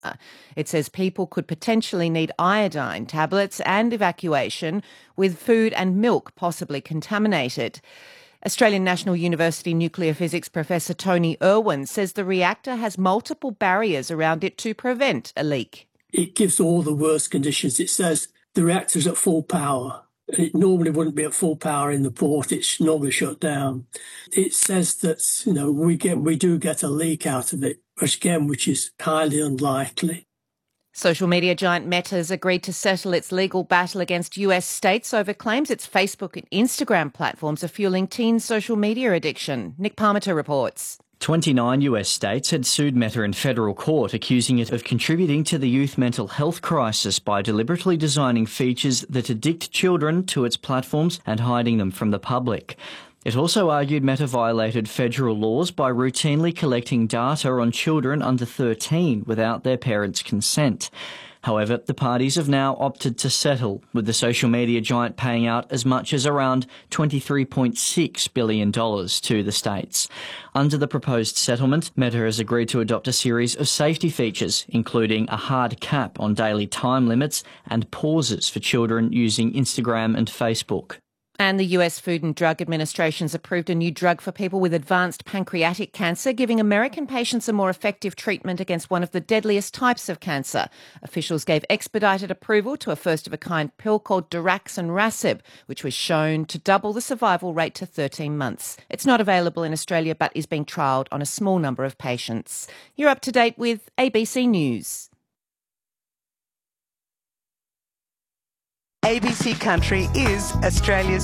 It says people could potentially need iodine tablets and evacuation, with food and milk possibly contaminated. Australian National University nuclear physics professor Tony Irwin says the reactor has multiple barriers around it to prevent a leak. It gives all the worst conditions. It says the reactor's at full power. It normally wouldn't be at full power in the port. It's normally shut down. It says that, we do get a leak out of it, which is highly unlikely. Social media giant Meta has agreed to settle its legal battle against US states over claims its Facebook and Instagram platforms are fueling teen social media addiction. Nick Parmenter reports. 29 US states had sued Meta in federal court, accusing it of contributing to the youth mental health crisis by deliberately designing features that addict children to its platforms and hiding them from the public. It also argued Meta violated federal laws by routinely collecting data on children under 13 without their parents' consent. However, the parties have now opted to settle, with the social media giant paying out as much as around $23.6 billion to the states. Under the proposed settlement, Meta has agreed to adopt a series of safety features, including a hard cap on daily time limits and pauses for children using Instagram and Facebook. And the US Food and Drug Administration's approved a new drug for people with advanced pancreatic cancer, giving American patients a more effective treatment against one of the deadliest types of cancer. Officials gave expedited approval to a first-of-a-kind pill called daraxonrasib, which was shown to double the survival rate to 13 months. It's not available in Australia but is being trialled on a small number of patients. You're up to date with ABC News. ABC Country is Australia's